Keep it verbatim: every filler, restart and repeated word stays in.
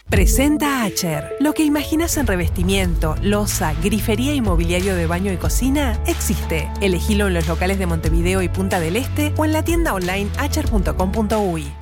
Presenta Acher. Lo que imaginas en revestimiento, loza, grifería y mobiliario de baño y cocina existe. Elegilo en los locales de Montevideo y Punta del Este o en la tienda online acher punto com punto uy.